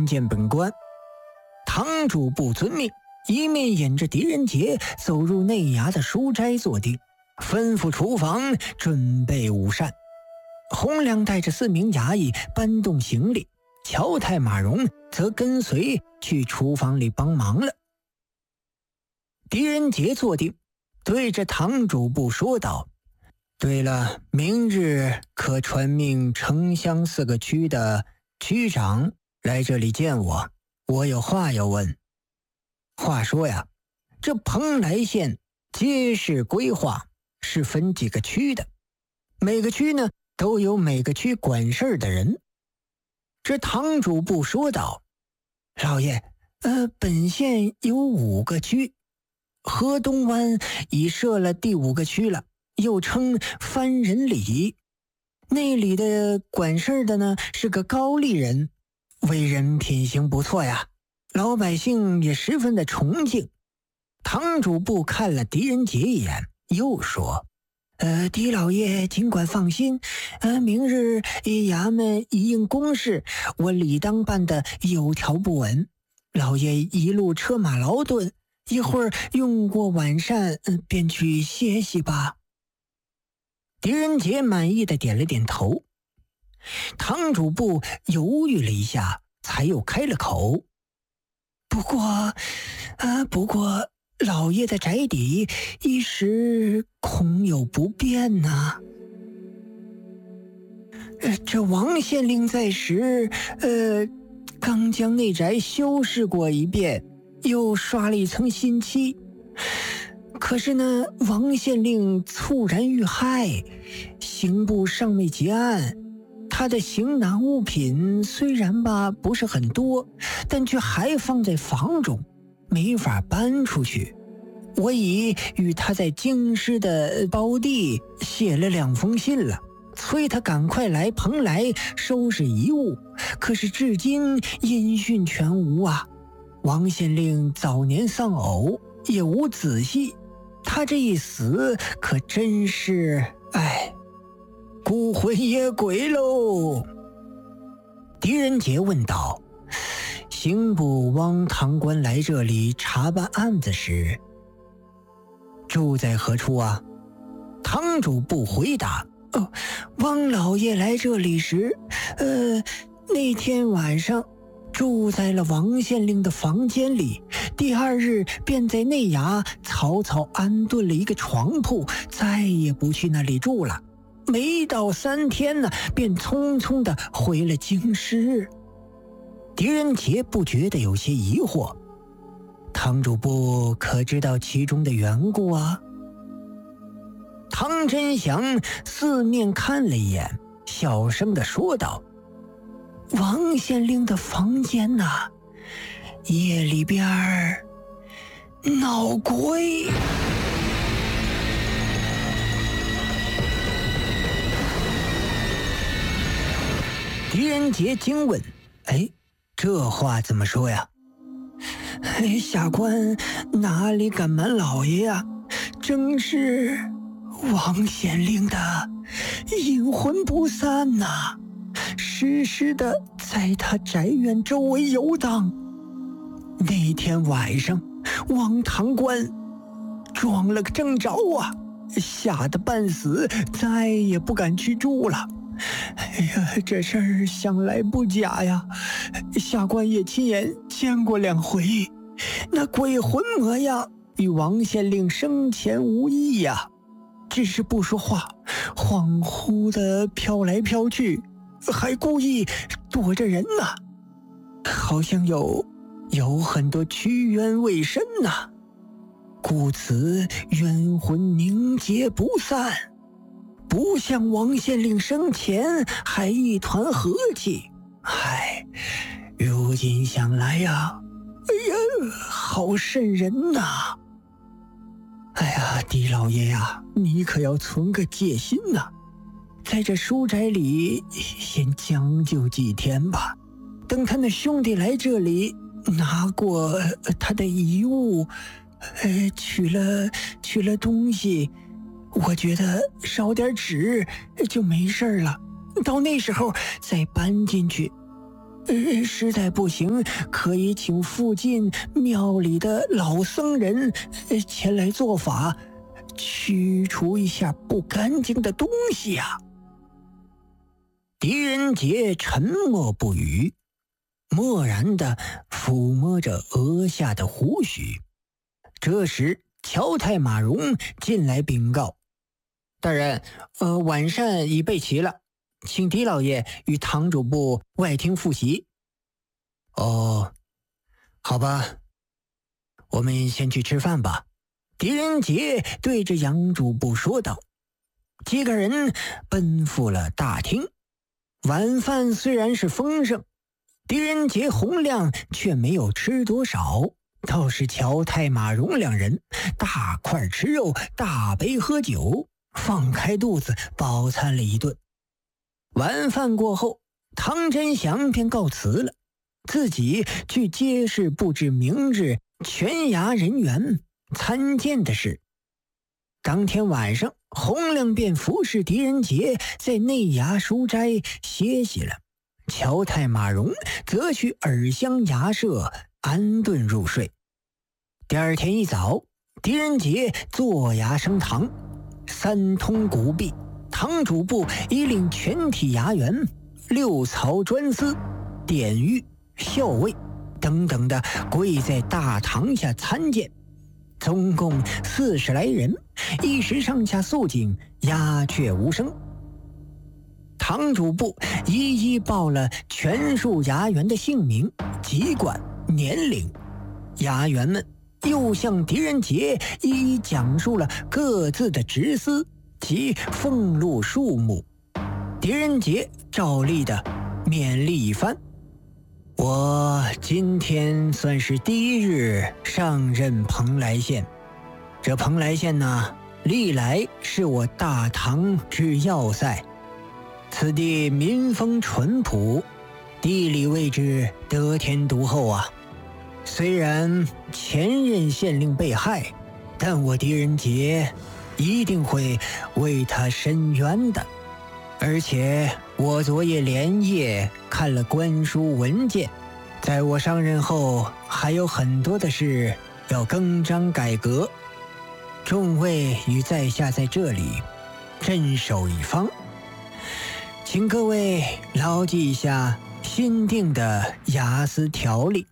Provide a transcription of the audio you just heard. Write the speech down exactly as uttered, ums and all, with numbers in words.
参见本官。堂主不遵命，一面引着狄仁杰走入内衙的书斋坐定，吩咐厨房准备午膳。洪亮带着四名衙役搬动行李，乔太马荣则跟随去厨房里帮忙了。狄仁杰坐定，对着堂主部说道：对了，明日可传命城乡四个区的区长来这里见我，我有话要问。话说呀，这蓬莱县街市规划是分几个区的，每个区呢都有每个区管事儿的人。这堂主部说道：老爷，呃，本县有五个区，河东湾已设了第五个区了，又称番人里。那里的管事的呢是个高丽人，为人品行不错呀，老百姓也十分的崇敬。堂主部看了狄仁杰一眼，又说：呃，狄老爷尽管放心，呃，明日衙门一应公事，我理当办得有条不紊。老爷一路车马劳顿，一会儿用过晚膳，呃、便去歇息吧。狄仁杰满意的点了点头。堂主部犹豫了一下，才又开了口：不过，啊，不过老爷的宅邸一时恐有不便呐、呃。这王县令在时，呃，刚将内宅修饰过一遍，又刷了一层新漆。可是呢，王县令猝然遇害，刑部尚未结案，他的行囊物品虽然吧不是很多，但却还放在房中，没法搬出去。我已与他在京师的胞弟写了两封信了，催他赶快来蓬莱收拾遗物，可是至今音讯全无啊。王县令早年丧偶，也无子系，他这一死可真是，哎，孤魂野鬼喽。狄仁杰问道：刑部汪堂官来这里查办案子时，住在何处啊？堂主不回答。哦，汪老爷来这里时，呃，那天晚上住在了王县令的房间里，第二日便在内衙草草安顿了一个床铺，再也不去那里住了。没到三天呢，便匆匆地回了京师。狄仁杰不觉得有些疑惑，堂主部可知道其中的缘故啊？唐真祥四面看了一眼，小声地说道：王县令的房间呐、啊，夜里边儿闹鬼。狄仁杰惊问：哎，这话怎么说呀？哎，下官哪里敢瞒老爷呀、啊？正是王县令的阴魂不散呐、啊，时时的在他宅院周围游荡。那天晚上，王堂官撞了个正着啊，吓得半死，再也不敢去住了。哎呀，这事儿想来不假呀，下官也亲眼见过两回，那鬼魂模样与王县令生前无异呀，只是不说话，恍惚的飘来飘去，还故意躲着人呢、啊，好像有有很多屈冤未伸呐、啊，故此冤魂凝结不散，不像王县令生前还一团和气。唉，如今想来呀，哎呀，好瘆人呐！哎呀，狄老爷呀，你可要存个戒心呐，在这书斋里先将就几天吧，等他那兄弟来这里拿过他的遗物，呃，取了取了东西，我觉得烧点纸就没事了，到那时候再搬进去。 呃，实在不行，可以请附近庙里的老僧人呃前来做法，驱除一下不干净的东西呀、啊。狄仁杰沉默不语，默然地抚摸着额下的胡须。这时乔太马荣进来禀告：大人，呃，晚膳已备齐了，请狄老爷与堂主部外厅复习。哦，好吧，我们先去吃饭吧。狄仁杰对着杨主簿说道。几个人奔赴了大厅。晚饭虽然是丰盛，狄仁杰、洪亮却没有吃多少，倒是乔太马荣两人大块吃肉，大杯喝酒，放开肚子饱餐了一顿。晚饭过后，汤真祥便告辞了，自己去街市布置明日全衙人员参见的事。当天晚上，洪亮便服侍狄仁杰在内衙书斋歇息了，乔太马荣则去耳乡衙舍安顿入睡。第二天一早，狄仁杰坐衙升堂，三通古币，堂主部已领全体衙员、六曹专司、典狱、校尉等等的跪在大堂下参见，总共四十来人，一时上下肃静，鸦雀无声。堂主部一一报了全数衙员的姓名、籍贯、年龄，衙员们又向狄仁杰一一讲述了各自的职司及俸禄数目。狄仁杰照例的勉励一番：我今天算是第一日上任蓬莱县，这蓬莱县呢，历来是我大唐之要塞，此地民风淳朴，地理位置得天独厚啊。虽然前任县令被害，但我狄仁杰一定会为他伸冤的。而且我昨夜连夜看了官书文件，在我上任后还有很多的事要更张改革，众位与在下在这里镇守一方，请各位牢记一下新定的衙司条例。